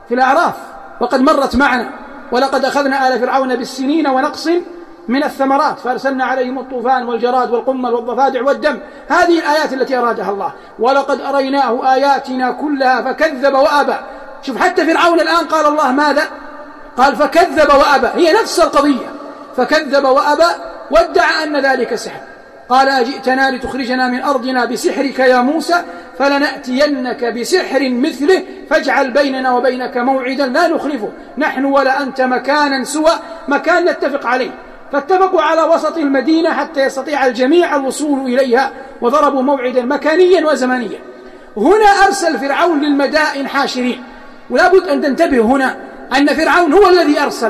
في الأعراف وقد مرت معنا: ولقد أخذنا آل فرعون بالسنين ونقص من الثمرات فأرسلنا عليهم الطوفان والجراد والقمل والضفادع والدم. هذه الآيات التي أرادها الله: ولقد أريناه آياتنا كلها فكذب وأبى. شوف حتى فرعون الآن قال الله ماذا؟ قال فكذب وأبى، هي نفس القضية، فكذب وأبى وادعى أن ذلك سحر. قال أجئتنا لتخرجنا من أرضنا بسحرك يا موسى فلنأتينك بسحر مثله فاجعل بيننا وبينك موعدا لا نخلفه نحن ولا أنت مكانا سوى مكان نتفق عليه. فاتفقوا على وسط المدينة حتى يستطيع الجميع الوصول إليها، وضربوا موعدا مكانيا وزمنيا. هنا أرسل فرعون للمدائن حاشرين، ولا بد أن تنتبه هنا أن فرعون هو الذي أرسل،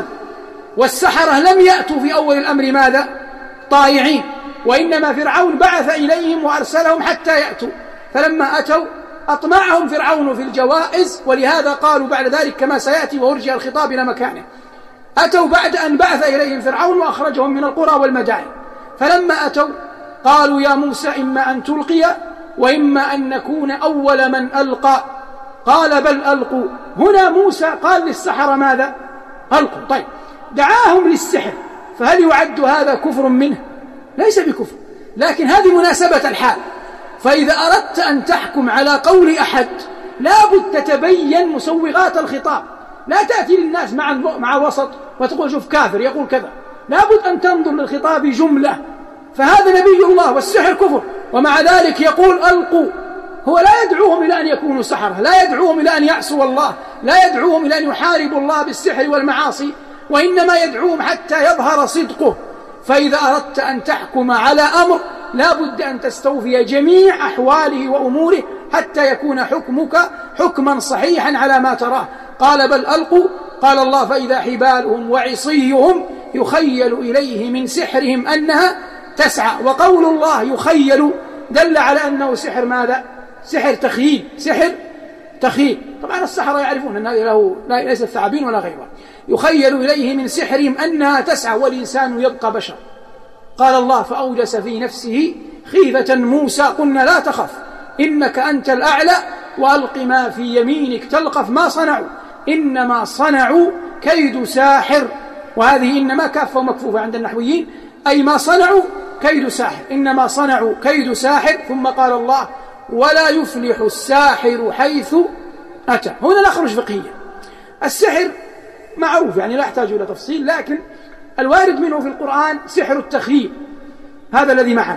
والسحرة لم يأتوا في أول الأمر ماذا؟ طائعين، وإنما فرعون بعث إليهم وأرسلهم حتى يأتوا. فلما أتوا أطمعهم فرعون في الجوائز، ولهذا قالوا بعد ذلك كما سيأتي وأرجع الخطاب إلى مكانه. أتوا بعد أن بعث إليهم فرعون وأخرجهم من القرى والمدائن. فلما أتوا قالوا يا موسى إما أن تلقي وإما أن نكون أول من ألقى. قال بل ألقوا. هنا موسى قال للسحرة ماذا؟ ألقوا. طيب، دعاهم للسحر، فهل يعد هذا كفر منه؟ ليس بكفر، لكن هذه مناسبة الحال. فإذا أردت أن تحكم على قول أحد لابد تتبين مسوغات الخطاب، لا تأتي للناس مع الوسط وتقول شوف كافر يقول كذا، لابد أن تنظر للخطاب جملة. فهذا نبي الله والسحر كفر، ومع ذلك يقول ألقوا. هو لا يدعوهم إلى أن يكونوا سحرة، لا يدعوهم إلى أن يعصوا الله، لا يدعوهم إلى أن يحاربوا الله بالسحر والمعاصي، وإنما يدعوهم حتى يظهر صدقه. فإذا أردت أن تحكم على أمر لابد أن تستوفي جميع أحواله وأموره حتى يكون حكمك حكما صحيحا على ما تراه. قال بل ألقوا. قال الله فإذا حبالهم وعصيهم يخيل إليه من سحرهم أنها تسعى. وقول الله يخيل دل على أنه سحر ماذا؟ سحر تخييل، سحر تخييل. طبعا السحرة يعرفون أنه له ليس الثعابين ولا غيره. يخيل إليه من سحرهم أنها تسعى والإنسان يبقى بشر. قال الله فأوجس في نفسه خيفة موسى قلنا لا تخف إنك أنت الأعلى وألق ما في يمينك تلقف ما صنعوا إنما صنعوا كيد ساحر. وهذه إنما كافة ومكفوفة عند النحويين، أي ما صنعوا كيد ساحر، إنما صنعوا كيد ساحر. ثم قال الله ولا يفلح الساحر حيث أتى. هنا نخرج فقهيا. السحر معروف يعني لا يحتاج إلى تفصيل، لكن الوارد منه في القرآن سحر التخييل هذا الذي معنا،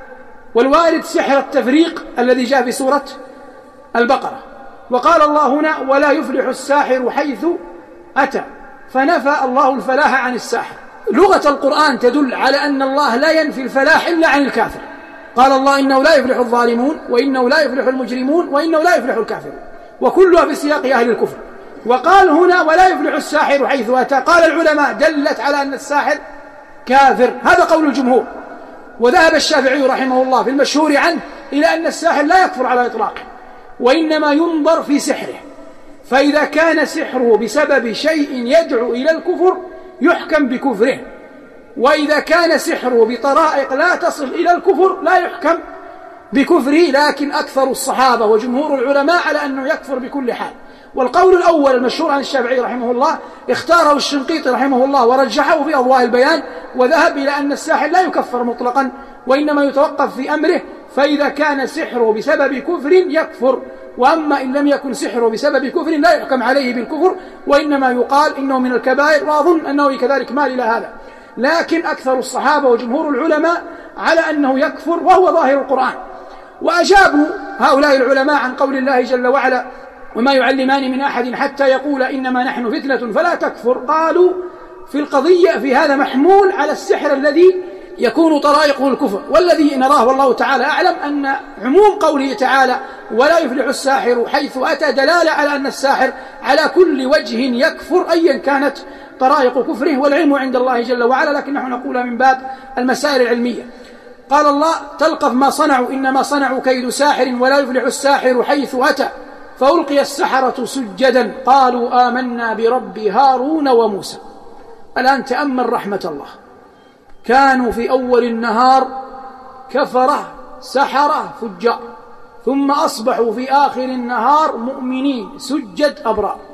والوارد سحر التفريق الذي جاء في سورة البقرة. وقال الله هنا ولا يفلح الساحر حيث أتى، فنفى الله الفلاح عن الساحر. لغة القرآن تدل على أن الله لا ينفي الفلاح إلا عن الكافر. قال الله إنه لا يفلح الظالمون وإنه لا يفلح المجرمون وإنه لا يفلح الكافرون، وكلها في سياق أهل الكفر. وقال هنا ولا يفلح الساحر حيث أتى. قال العلماء دلت على أن الساحر كافر، هذا قول الجمهور. وذهب الشافعي رحمه الله في المشهور عنه إلى أن الساحر لا يكفر على إطلاقه، وإنما ينظر في سحره، فإذا كان سحره بسبب شيء يدعو إلى الكفر يحكم بكفره، وإذا كان سحره بطرائق لا تصل إلى الكفر لا يحكم بكفره. لكن أكثر الصحابة وجمهور العلماء على أنه يكفر بكل حال. والقول الأول المشهور عن الشافعي رحمه الله اختاره الشنقيطي رحمه الله ورجحه في أضواء البيان، وذهب إلى أن الساحر لا يكفر مطلقا وإنما يتوقف في أمره، فإذا كان سحره بسبب كفر يكفر، وأما إن لم يكن سحره بسبب كفر لا يحكم عليه بالكفر، وإنما يقال إنه من الكبائر، وأظن أنه كذلك مال إلى هذا. لكن أكثر الصحابة وجمهور العلماء على أنه يكفر، وهو ظاهر القرآن. وأجابوا هؤلاء العلماء عن قول الله جل وعلا وما يعلمان من أحد حتى يقول إنما نحن فتنة فلا تكفر. قالوا في القضية في هذا محمول على السحر الذي يكون طرائقه الكفر، والذي نراه والله تعالى أعلم أن عموم قوله تعالى ولا يفلح الساحر حيث أتى دلالة على أن الساحر على كل وجه يكفر أيا كانت طرائق كفره، والعلم عند الله جل وعلا، لكن نحن نقولها من باب المسائل العلمية. قال الله تلقف ما صنعوا إنما صنعوا كيد ساحر ولا يفلح الساحر حيث أتى. فألقي السحرة سجدا قالوا آمنا برب هارون وموسى. الآن تأمل رحمة الله، كانوا في أول النهار كفرة سحرة فجار، ثم أصبحوا في آخر النهار مؤمنين سجد أبرار.